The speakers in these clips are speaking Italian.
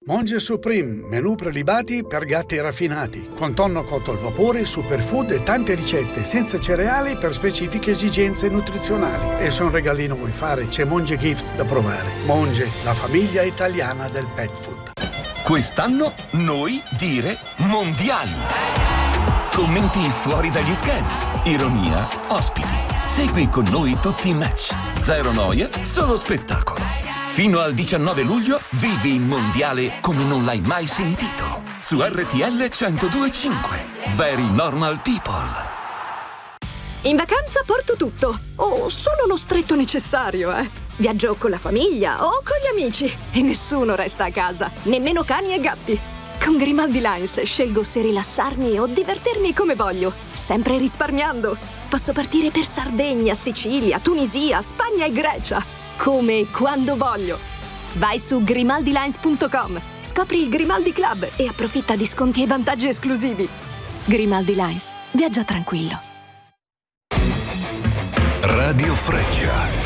Monge Supreme, menù prelibati per gatti raffinati, con tonno cotto al vapore, superfood e tante ricette senza cereali per specifiche esigenze nutrizionali. E se un regalino vuoi fare, c'è Monge Gift da provare. Monge, la famiglia italiana del pet food. Quest'anno noi dire mondiali. Commenti fuori dagli schermi, ironia, ospiti. Segui con noi tutti i match. Zero noia, solo spettacolo. Fino al 19 luglio vivi il mondiale come non l'hai mai sentito. Su RTL 102.5. Very Normal People. In vacanza porto tutto, o solo lo stretto necessario, Viaggio con la famiglia o con gli amici e nessuno resta a casa, nemmeno cani e gatti. Con Grimaldi Lines scelgo se rilassarmi o divertirmi come voglio, sempre risparmiando. Posso partire per Sardegna, Sicilia, Tunisia, Spagna e Grecia, come e quando voglio. Vai su grimaldilines.com, scopri il Grimaldi Club e approfitta di sconti e vantaggi esclusivi. Grimaldi Lines, viaggia tranquillo. Radio Freccia.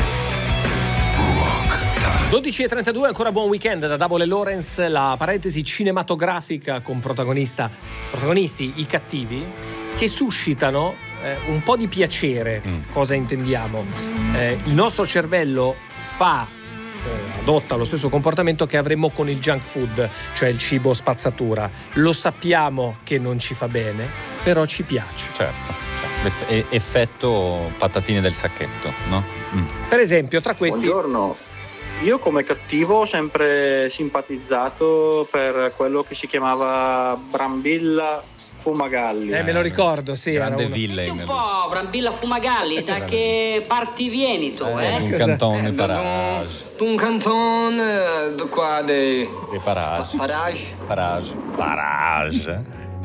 12:32, ancora buon weekend da Double e Lorenz, la parentesi cinematografica con protagonisti i cattivi, che suscitano un po' di piacere. Cosa intendiamo? Il nostro cervello adotta lo stesso comportamento che avremmo con il junk food, cioè il cibo spazzatura. Lo sappiamo che non ci fa bene, però ci piace. Certo. Effetto patatine del sacchetto, no? Per esempio, tra questi... Buongiorno. Io come cattivo ho sempre simpatizzato per quello che si chiamava Brambilla Fumagalli. Me lo ricordo, sì. Grande villa. Un po' Brambilla Fumagalli, da che parti vieni tu, Un cantone Parage. Un cantone qua dei Parage. Parage.